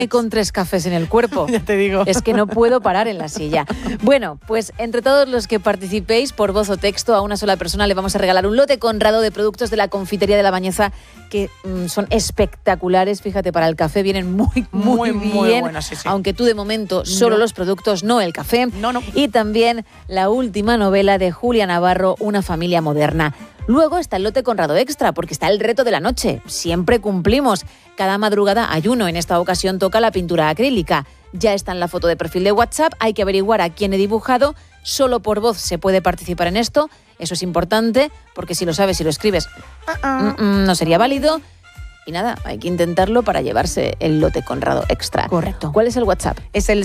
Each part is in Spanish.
con 3 cafés en el cuerpo. Ya te digo. Es que no puedo parar en la silla. Bueno, pues entre todos los que participéis por voz o texto, a una sola persona le vamos a regalar un lote Conrado de productos de la confitería de La Bañeza que son espectaculares. Fíjate, para el café vienen muy bien. Muy buenas, sí. Aunque tú de momento solo los productos, no el café. No. Y también la última novela de Julia Navarro, Una familia moderna. Luego está el lote Conrado Extra, porque está el reto de la noche. Siempre cumplimos. Cada madrugada hay uno. En esta ocasión toca la pintura acrílica. Ya está en la foto de perfil de WhatsApp. Hay que averiguar a quién he dibujado. Solo por voz se puede participar en esto. Eso es importante, porque si lo sabes y lo escribes, no sería válido. Y nada, hay que intentarlo para llevarse el lote Conrado Extra. Correcto. ¿Cuál es el WhatsApp? Es el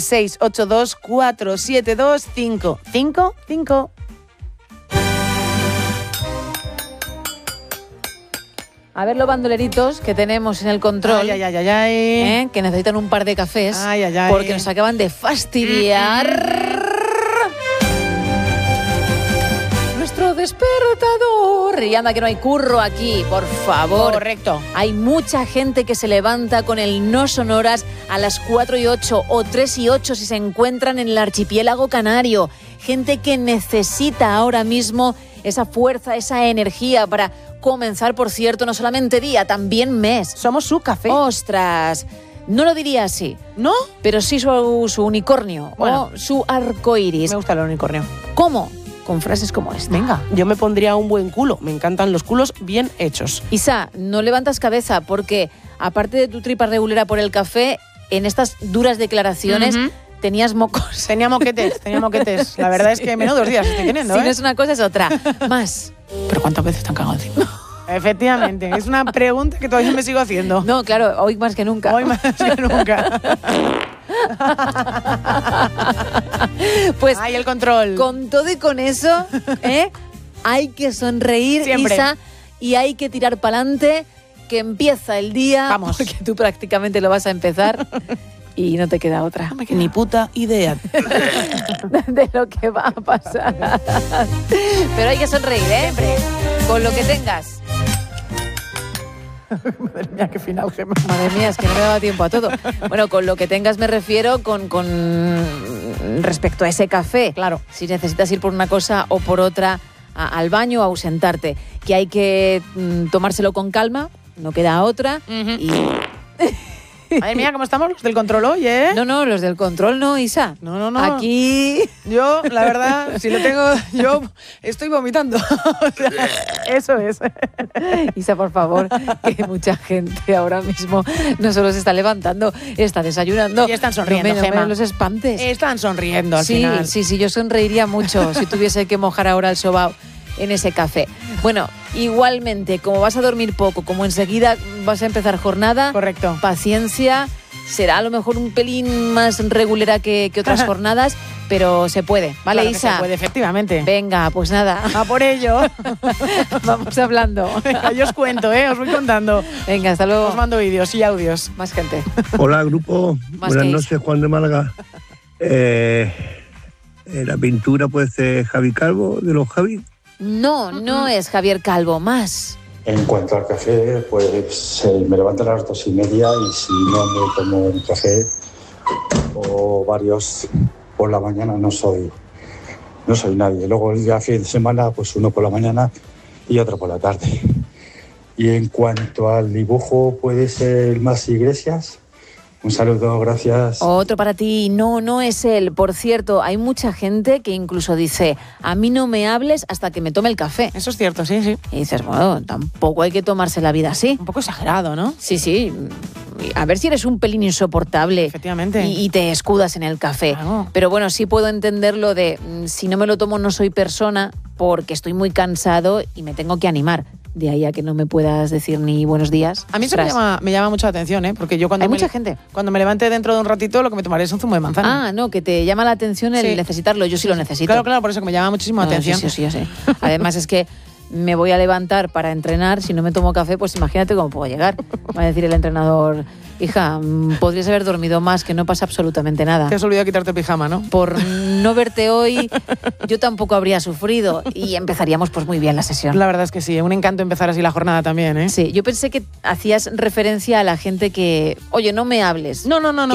682-472-555. A ver los bandoleritos que tenemos en el control. Ay. Que necesitan un par de cafés. Ay. Porque nos acaban de fastidiar nuestro despertador. Y anda que no hay curro aquí, por favor. Correcto. Hay mucha gente que se levanta con el no sonoras a las 4:08 o 3:08 si se encuentran en el archipiélago canario. Gente que necesita ahora mismo esa fuerza, esa energía para comenzar, por cierto, no solamente día, también mes. Somos su café. ¡Ostras! No lo diría así. ¿No? Pero sí su unicornio, Bueno. o su arcoiris. Me gusta el unicornio. ¿Cómo? Con frases como esta. Venga, yo me pondría un buen culo. Me encantan los culos bien hechos. Isa, no levantas cabeza porque, aparte de tu tripa regulera por el café, en estas duras declaraciones tenías mocos. Tenía moquetes. La verdad es que menudos días estoy teniendo, Si no es una cosa, es otra. Más. ¿Pero cuántas veces te han cagado encima? Efectivamente, es una pregunta que todavía me sigo haciendo. No, claro, hoy más que nunca. Hoy más que nunca. Pues hay el control. Con todo y con eso, hay que sonreír, siempre. Isa, y hay que tirar para adelante, que empieza el día. Vamos. Porque tú prácticamente lo vas a empezar y no te queda otra. No me queda ni puta idea de lo que va a pasar. Pero hay que sonreír, Siempre. Con lo que tengas. Madre mía, qué final, Gemma. Madre mía, es que no me daba tiempo a todo. Bueno, con lo que tengas me refiero con respecto a ese café. Claro. Si necesitas ir por una cosa o por otra al baño o ausentarte, que hay que tomárselo con calma, no queda otra. Y... Madre mía, ¿cómo estamos los del control hoy, eh? No, los del control no, Isa. No. Aquí... Yo, la verdad, si lo tengo, yo estoy vomitando. O sea, eso es. Isa, por favor, que mucha gente ahora mismo no solo se está levantando, está desayunando. Y están sonriendo, no Gemma. me los espantes. Están sonriendo al final. Sí, yo sonreiría mucho si tuviese que mojar ahora el sobao en ese café. Bueno, igualmente, como vas a dormir poco, como enseguida vas a empezar jornada, correcto, paciencia, será a lo mejor un pelín más regulera que otras jornadas, pero se puede, ¿vale, claro, Isa? Se puede, efectivamente. Venga, pues nada. A por ello. Vamos hablando. Venga, yo os cuento, os voy contando. Venga, hasta luego. Os mando vídeos y audios. Más gente. Hola, grupo. Más buenas noches, Juan de Málaga. La pintura puede ser Javi Calvo, de los Javi. No es Javier Calvo, más. En cuanto al café, pues me levanto a las 2:30 y si no me tomo un café o varios por la mañana no soy nadie. Luego el día fin de semana, pues uno por la mañana y otro por la tarde. Y en cuanto al dibujo, puede ser más Iglesias. Un saludo, gracias. Otro para ti. No es él. Por cierto, hay mucha gente que incluso dice, a mí no me hables hasta que me tome el café. Eso es cierto, sí. Y dices, bueno, tampoco hay que tomarse la vida así. Un poco exagerado, ¿no? Sí. A ver si eres un pelín insoportable. Efectivamente. Y te escudas en el café. Claro. Pero bueno, sí puedo entender lo de, si no me lo tomo no soy persona porque estoy muy cansado y me tengo que animar. De ahí a que no me puedas decir ni buenos días. A mí eso me llama mucho la atención, porque yo Hay mucha gente. Cuando me levante dentro de un ratito, lo que me tomaré es un zumo de manzana. Ah, no, que te llama la atención el necesitarlo. Yo sí lo necesito. Claro, por eso que me llama muchísimo la atención. Sí. Además es que me voy a levantar para entrenar. Si no me tomo café, pues imagínate cómo puedo llegar. Va a decir el entrenador, Hija, podrías haber dormido más, que no pasa absolutamente nada. Te has olvidado quitarte el pijama, ¿no? Por no verte hoy, yo tampoco habría sufrido y empezaríamos pues muy bien la sesión. La verdad es que sí, un encanto empezar así la jornada también, ¿eh? Sí, yo pensé que hacías referencia a la gente que, oye, no me hables. No.